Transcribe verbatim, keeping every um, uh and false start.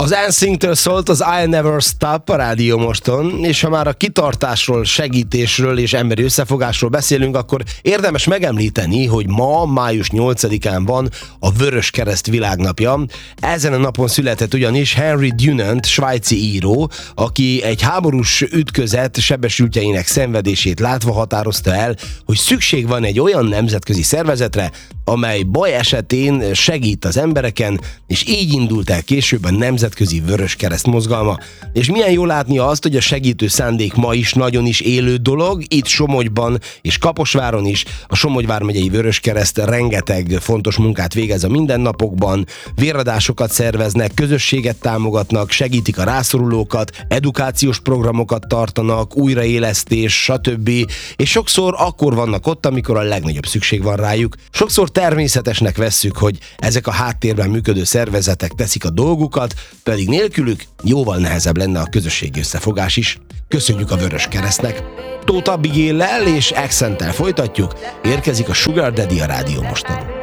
Az en sync-től szólt az I Never Stop a Rádió Moston, és ha már a kitartásról, segítésről és emberi összefogásról beszélünk, akkor érdemes megemlíteni, hogy ma, május nyolcadikán van a Vöröskereszt világnapja. Ezen a napon született ugyanis Henry Dunant, svájci író, aki egy háborús ütközet sebesültjeinek szenvedését látva határozta el, hogy szükség van egy olyan nemzetközi szervezetre, amely baj esetén segít az embereken, és így indult el később a Nemzetközi Vöröskereszt mozgalma. És milyen jó látni azt, hogy a segítő szándék ma is nagyon is élő dolog, itt Somogyban és Kaposváron is. A Somogy vármegyei Vöröskereszt rengeteg fontos munkát végez a mindennapokban, véradásokat szerveznek, közösséget támogatnak, segítik a rászorulókat, edukációs programokat tartanak, újraélesztés, stb. És sokszor akkor vannak ott, amikor a legnagyobb szükség van rájuk. Sokszor természetesnek vesszük, hogy ezek a háttérben működő szervezetek teszik a dolgukat, pedig nélkülük jóval nehezebb lenne a közösségi összefogás is. Köszönjük a Vöröskeresztnek! Tóth Abigaillel és Accenttel folytatjuk, érkezik a Sugar Daddy a Rádió Moston.